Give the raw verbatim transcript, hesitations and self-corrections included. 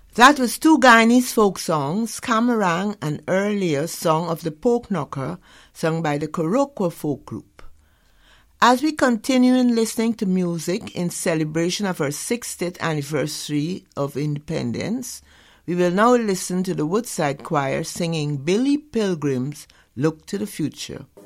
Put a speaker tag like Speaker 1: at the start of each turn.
Speaker 1: That was two Guyanese folk songs, Camarang and earlier Song of the Pork Knocker, sung by the Kurokwa folk group. As we continue in listening to music in celebration of our sixtieth anniversary of independence, we will now listen to the Woodside Choir singing Billy Pilgrim's Look to the Future.